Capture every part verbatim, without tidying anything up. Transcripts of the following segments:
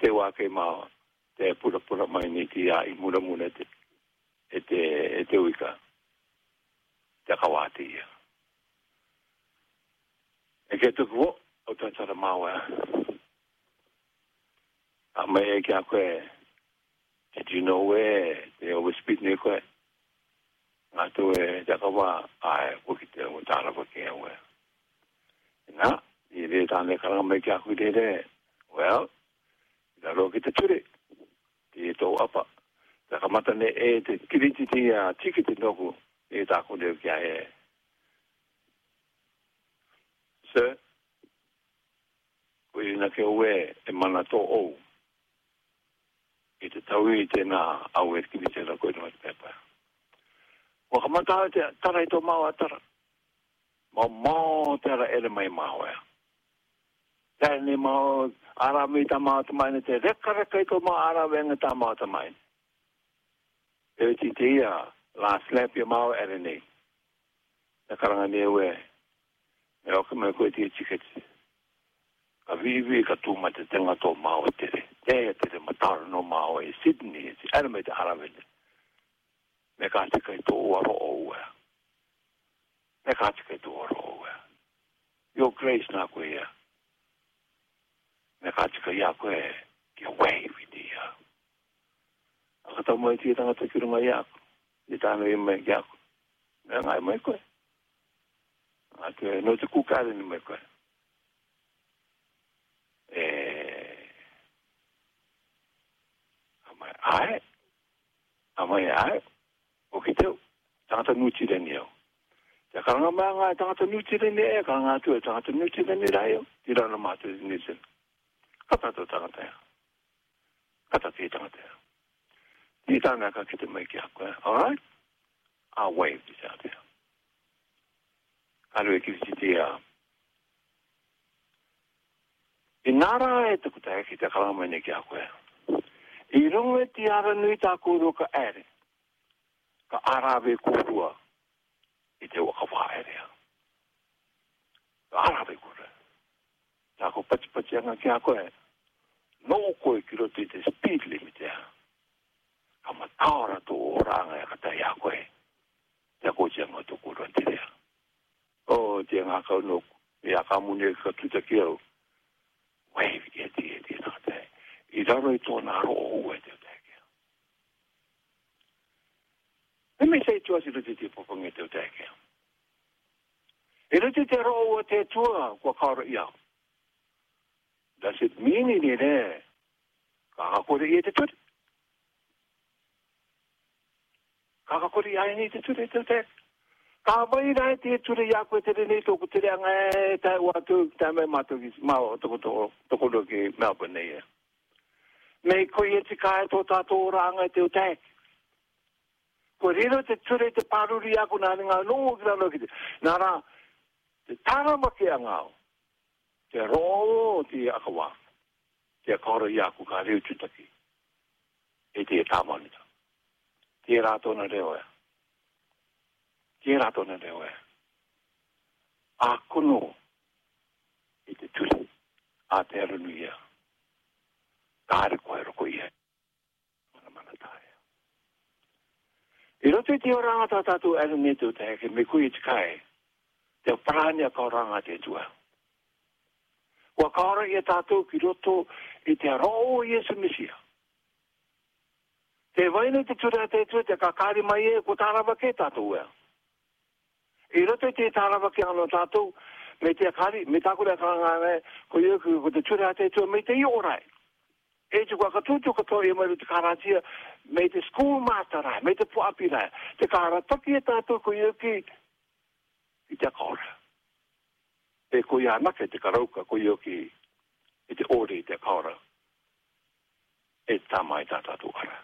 te wake mao, te pura pura mai ni ti a i mura mura te, e te, e te uika, te kawati ia. E ke tuku o, o tantara mau e. A mai e kia koe, did you know where they always speak ni koe? Ngā tu e te kawa, ai, wuki te o tāra wake e wea. Ngā, i re tāne karanga mai kia koe te re, well, i raro ki te ture, te e tō apa. Te kamata ne e te kiriti ti a tiki te noku, e tā kone o kia e. Sir, koe ina ke oe e mana tō ou. I te tau i tēnā au e kini tēnā koe noa te pepa. Wa kamata te tara i tō mau atara. Ma mau tēra ere mai mau ea. Tēne mau ara mi tā mau tamaine te reka reka i tō mau ara wenga tā mau tamaine. E ti te ia la slap i mau ere nei. Te karanga ni ue. E oka mai koe ti e tiketi. Ka vivi ka tūma te tenga tō mau tere. Te te te matara no mau e Sydney. E ara me te ara wene. Me ka tika i tō ua ro'o ua. Me ka tika i tō ua ro'o ua. Your grace nā koe ia. Me ka tika ia koe kia wave i te ia. A ka tau mai tia tangata kirunga ia ko. I tāna i mai kia ko. Me ngai mai koe. A te no te kukare ni mai koe. E... Amai ae. Amai ae. O ki teo, tangata nuti reni au. Te karanga mea ngā tangata nuti reni e, karanga atu e tangata nuti reni rai au, tira na mātu e nisen. Kata tō tangata ea. Kata tī tangata ea. Tī tāna ka ki te mai ki a koe, alright? I'll wave this out there. Karu e ki si te a. I nara e te kuta e ki te karanga mai ne ki a koe. I rongo e ti ara nui tā kūro ka ere. Ka arawe kūrua i te waka whaerea. Ka arawe kūrua. Tā ko pati pati anga ki a koe. Nō koe ki roto i te speed limit ea. Ka mataora tō oranga e kata i a koe. Te ko te anga tō kūrua te rea. O te anga kau noku. I a ka mune ka tuta ki au. Wave i e te e te nātai. I raro i tōna ro'o ue te Let me say to us, it is a popong it to take him. It is a row at a tour, Wakara Yao. Does it mean in it there? Kakakuri ate it? Kakakuri, I need to take. Kabai, I did to the Yaku to the Nato to the Taiwan Tame Mato is Mao to Tokodoki, Melbourne. May Koyetika to Tato Ranga to take. Ko rero te ture te paruri aku nani ngā nō kira no ki te. Nara, te taramake a ngāo, te rō te akawa, te kaora i aku ka reo tutaki, e te e tāmanita. Te rātona reo e. Te rātona reo e. A kono, e te ture, a te aranu ia. Kāre koe roko ia. Mana mana tāe. I roto i te oranga tā tātou anu me tō te heke, me kui te kai, te prānia kauranga te tua. Wa kaura i tātou ki roto i te roo Iesu Misia. Te waina te tura te tua, te kakari mai e ko tārawa ke tātou ea. I roto i te tārawa ke ano tātou, me te akari, me tākura karanga e, ko ioku ko te tura te tua, me te i orai. E te kua katutu katoa i mai te karatia, me te schoolmaster rai, me te puapi rai, te karataki e tātou ko ioki i te kaora. E ko ia nake te karauka ko ioki i te ore i te kaora. E tamai tā tātou ara.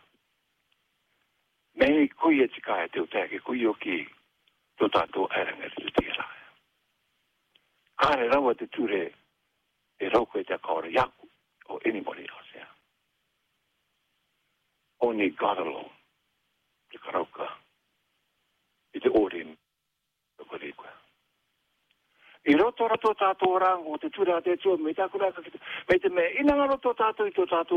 Me ko ia te kai te utake ko ioki tō tātou aranga te tira. Kāre rawa te ture e rauko i te kaora yaku or anybody else. Only God alone, te karauka, i te orin, o korikua. I roto rato tātou rango, te tura te tua, me tākura, me te me inanga roto tātou i tō tātou